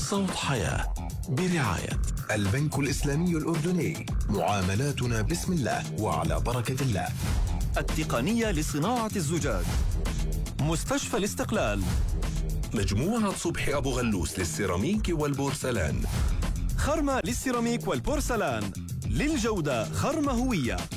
صوت حياة برعاية البنك الإسلامي الأردني. معاملاتنا بسم الله وعلى بركة الله. التقنية لصناعة الزجاج. مستشفى الاستقلال. مجموعة صبحي أبو غلوس للسيراميك والبورسلان. خرمة للسيراميك والبورسلان، للجودة خرمة هوية.